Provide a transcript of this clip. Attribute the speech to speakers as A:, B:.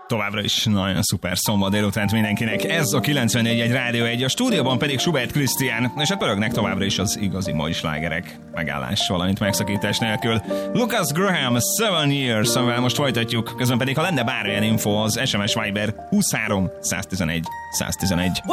A: Továbbra is nagyon szuper szombat délutánt mindenkinek. Ez a 94.1 Rádió 1, a stúdióban pedig Schubert Krisztián, és hát pörögnek továbbra is az igazi mai slágerek, megállás, valamint megszakítás nélkül. Lucas Graham, 7 Years, amivel most folytatjuk, közben pedig ha lenne bármilyen info az SMS Viber 23 111 111.